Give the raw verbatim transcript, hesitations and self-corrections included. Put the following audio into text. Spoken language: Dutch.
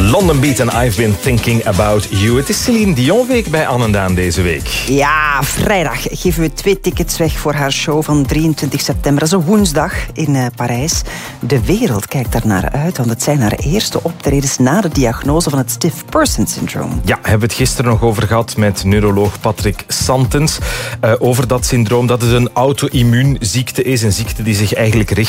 London Beat en I've Been Thinking About You. Het is Céline Dion week bij Anne en Daan deze week. Ja, vrijdag geven we twee tickets weg voor haar show van drieëntwintig september. Dat is een woensdag in uh, Parijs. De wereld kijkt daar naar uit, want het zijn haar eerste optredens na de diagnose van het Stiff Person Syndroom. Ja, hebben we het gisteren nog over gehad met neuroloog Patrick Santens. Uh, over dat syndroom, dat het een auto-immuunziekte is. Een ziekte die zich eigenlijk richt